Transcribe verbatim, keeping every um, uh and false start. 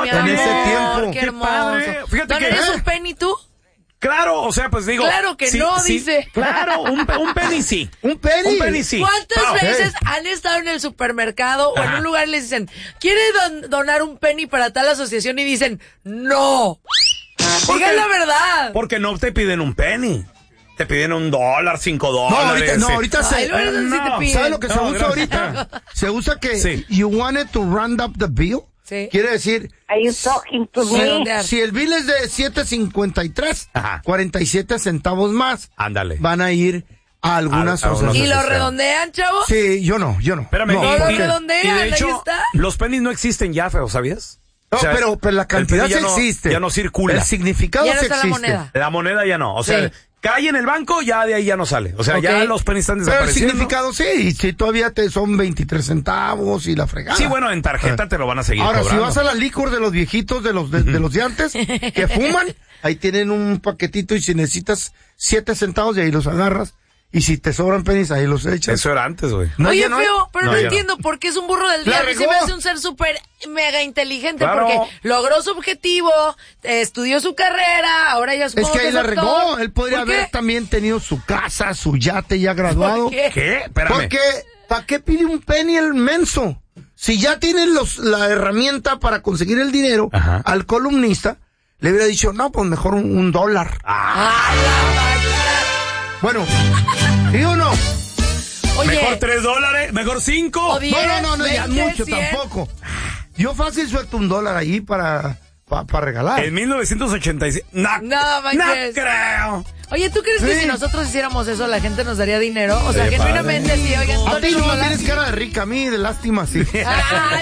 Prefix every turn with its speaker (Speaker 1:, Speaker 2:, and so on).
Speaker 1: en ese tiempo.
Speaker 2: Qué hermoso.
Speaker 3: Fíjate
Speaker 2: ¿No
Speaker 3: que
Speaker 2: eres un penny tú?
Speaker 3: Claro, o sea, pues digo.
Speaker 2: Claro que
Speaker 3: sí,
Speaker 2: no,
Speaker 3: sí,
Speaker 2: dice.
Speaker 3: Claro, un, un penny sí.
Speaker 1: Un penny.
Speaker 3: Un penny sí.
Speaker 2: ¿Cuántas
Speaker 3: Claro.
Speaker 2: veces han estado en el supermercado o en un lugar y les dicen, ¿quiere don- donar un penny para tal asociación? Y dicen, no. Digan la verdad.
Speaker 3: Porque no te piden un penny. Te piden un dólar, cinco
Speaker 1: No,
Speaker 3: dólares.
Speaker 1: ahorita, no, ahorita se...
Speaker 2: Ay, luego sí te piden.
Speaker 1: ¿Sabes lo que se
Speaker 3: No,
Speaker 1: usa
Speaker 3: gracias.
Speaker 1: ahorita? Se usa que
Speaker 3: Sí.
Speaker 1: you wanted to round up the bill.
Speaker 2: Sí.
Speaker 1: Quiere decir,
Speaker 4: Are you talking to
Speaker 1: si,
Speaker 4: me?
Speaker 2: Redondear.
Speaker 1: si el bill es de siete cincuenta y tres,
Speaker 3: Ajá.
Speaker 1: cuarenta y siete centavos más
Speaker 3: Ándale.
Speaker 1: van a ir a algunas
Speaker 3: A- a unos-
Speaker 1: asociaciones.
Speaker 2: ¿Y lo
Speaker 3: sí.
Speaker 2: redondean, chavo?
Speaker 1: Sí, yo no, yo no.
Speaker 3: Espérame,
Speaker 1: no,
Speaker 3: y-
Speaker 2: No lo
Speaker 1: porque-
Speaker 3: y-
Speaker 2: redondean,
Speaker 3: y de
Speaker 2: ahí
Speaker 3: hecho,
Speaker 2: está.
Speaker 3: los pennies no existen ya, feo, ¿sabías?
Speaker 1: No,
Speaker 3: O sea,
Speaker 1: pero, pero la
Speaker 3: el
Speaker 1: cantidad
Speaker 3: penny
Speaker 1: sí
Speaker 3: ya no-
Speaker 1: existe.
Speaker 3: ya no circula.
Speaker 1: El significado
Speaker 2: Ya no
Speaker 1: sí
Speaker 2: está la
Speaker 1: existe.
Speaker 2: moneda.
Speaker 3: La moneda ya no. O sea,
Speaker 2: Sí.
Speaker 3: cae en el banco, ya de ahí ya no sale. O sea, ya
Speaker 2: Ok.
Speaker 3: los pennies están
Speaker 1: Pero el
Speaker 3: desapareciendo.
Speaker 1: significado sí, y si todavía te son veintitrés centavos y la fregada.
Speaker 3: Sí, bueno, en tarjeta te lo van a seguir
Speaker 1: Ahora,
Speaker 3: cobrando.
Speaker 1: si vas a la licor de los viejitos, de los de, de los de antes, que fuman, ahí tienen un paquetito y si necesitas siete centavos de ahí los agarras. Y si te sobran pennies, ahí los echas.
Speaker 3: Eso era antes, güey.
Speaker 1: No,
Speaker 2: Oye,
Speaker 1: ya no hay.
Speaker 2: feo, pero no,
Speaker 3: No, ya no.
Speaker 2: entiendo por qué es un burro del día.
Speaker 1: La
Speaker 2: A mí se
Speaker 1: regó.
Speaker 2: me hace un ser súper mega inteligente
Speaker 3: Claro.
Speaker 2: porque logró su objetivo, eh, estudió su carrera, ahora ya
Speaker 1: Es
Speaker 2: supongo
Speaker 1: que ahí
Speaker 2: es
Speaker 1: la
Speaker 2: doctor.
Speaker 1: regó. Él podría
Speaker 2: ¿Por qué?
Speaker 1: haber también tenido su casa, su yate ya graduado.
Speaker 2: ¿Por qué?
Speaker 3: ¿Qué? Espérame.
Speaker 1: Porque, ¿para qué pide un penny el menso? Si ya tiene los, la herramienta para conseguir el dinero,
Speaker 3: Ajá.
Speaker 1: al columnista le hubiera dicho, no, pues mejor un, un dólar.
Speaker 2: ¡Ah, la máquina!
Speaker 1: Bueno, ¿sí o no?
Speaker 2: Oye,
Speaker 3: Mejor tres dólares, mejor cinco.
Speaker 2: o diez,
Speaker 1: No, no, no, no, ya
Speaker 2: veinte,
Speaker 1: mucho
Speaker 2: cien.
Speaker 1: tampoco. Yo fácil suelto un dólar ahí para, para, para regalar.
Speaker 3: En mil novecientos ochenta y siete. No,
Speaker 2: No,
Speaker 3: no
Speaker 2: manches.
Speaker 3: creo.
Speaker 2: Oye, ¿tú crees que
Speaker 1: Sí.
Speaker 2: si nosotros hiciéramos eso la gente nos daría dinero? O sea,
Speaker 3: Oye,
Speaker 2: genuinamente sí, oigan.
Speaker 1: A ti
Speaker 2: donen un
Speaker 1: no
Speaker 2: dólar.
Speaker 1: tienes cara de rica, a mí de lástima sí.
Speaker 2: Ay,